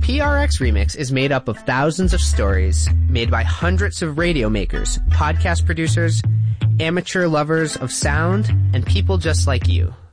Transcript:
PRX Remix is made up of thousands of stories made by hundreds of radio makers, podcast producers, amateur lovers of sound, and people just like you.